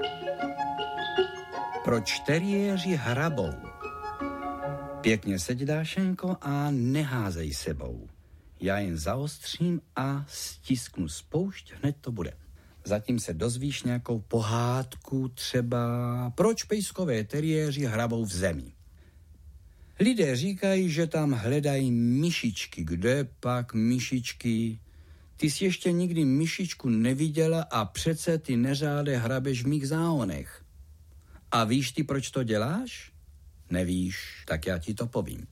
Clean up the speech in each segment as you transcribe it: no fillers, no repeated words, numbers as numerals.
Proč teriéři hrabou? Pěkně seď, Dášenko, a neházej sebou. Já jen zaostřím a stisknu spoušť, hned to bude. Zatím se dozvíš nějakou pohádku, třeba proč pejskové teriéři hrabou v zemi. Lidé říkají, že tam hledají myšičky. Kde pak myšičky? Ty jsi ještě nikdy myšičku neviděla a přece ty neřáde hrabeš v mých záhonech. A víš ty, proč to děláš? Nevíš, tak já ti to povím.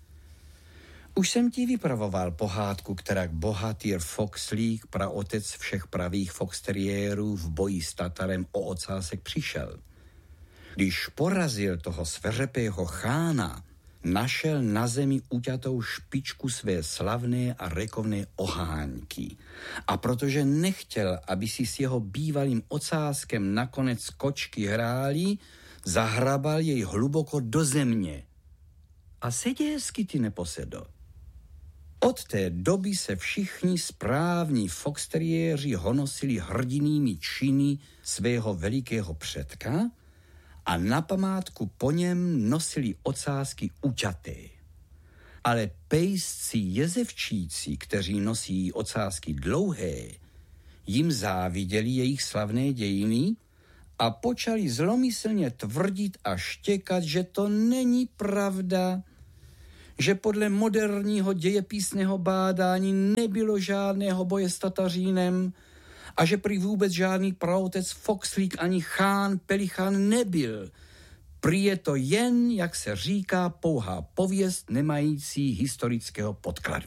Už jsem ti vypravoval pohádku, kterak bohatýr Foxlík, praotec všech pravých foxteriérů, v boji s Tatarem o ocásek přišel. Když porazil toho sveřepého chána, našel na zemi uťatou špičku své slavné a rekovné oháňky. A protože nechtěl, aby si s jeho bývalým ocáskem nakonec kočky hráli, zahrabal jej hluboko do země. A seděsky ty neposedo. Od té doby se všichni správní foxteriéři honosili hrdinými činy svého velikého předka a na památku po něm nosili ocásky uťaté. Ale pejsci jezevčíci, kteří nosí ocásky dlouhé, jim záviděli jejich slavné dějiny a počali zlomyslně tvrdit a štěkat, že to není pravda, že podle moderního dějepisného bádání nebylo žádného boje s Tatařínem a že prý vůbec žádný praotec Foxlík ani chán Pelichán nebyl. Prý je to jen, jak se říká, pouhá pověst nemající historického podkladu.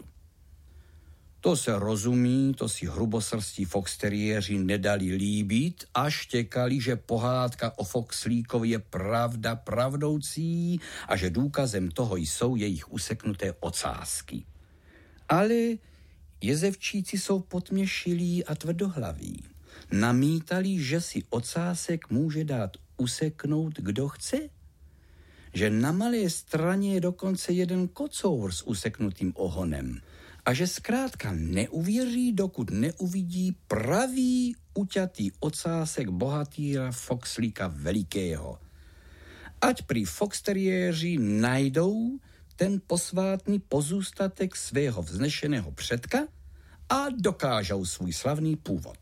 To se rozumí, to si hrubosrstí foxteriéři nedali líbit a štěkali, že pohádka o Foxlíkovi je pravda pravdoucí a že důkazem toho jsou jejich useknuté ocásky. Ale jezevčíci jsou potměšilí a tvrdohlaví. Namítali, že si ocásek může dát useknout, kdo chce. Že na Malé Straně je dokonce jeden kocour s useknutým ohonem. A že zkrátka neuvěří, dokud neuvidí pravý uťatý ocásek bohatýra Foxlíka velikého. Ať prý foxteriéři najdou ten posvátný pozůstatek svého vznešeného předka a dokážou svůj slavný původ.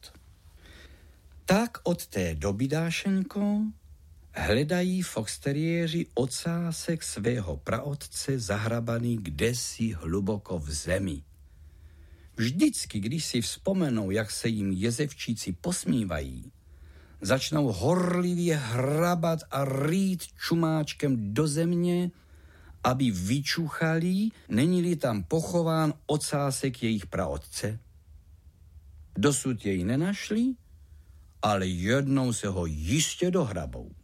Tak od té doby, Dášenko, hledají foxteriéři ocásek svého praotce zahrabaný kdesi hluboko v zemi. Vždycky, když si vzpomenou, jak se jim jezevčíci posmívají, začnou horlivě hrabat a rýt čumáčkem do země, aby vyčuchali, není-li tam pochován ocásek jejich praotce. Dosud jej nenašli, ale jednou se ho jistě dohrabou.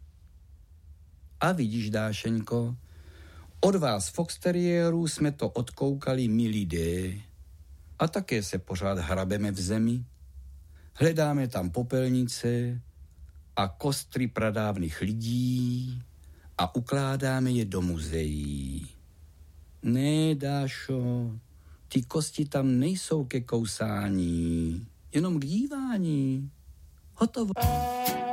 A vidíš, Dášenko, od vás foxteriérů jsme to odkoukali my lidé a také se pořád hrabeme v zemi. Hledáme tam popelnice a kostry pradávných lidí a ukládáme je do muzeí. Ne, Dášo, ty kosti tam nejsou ke kousání, jenom k dívání. Hotovo.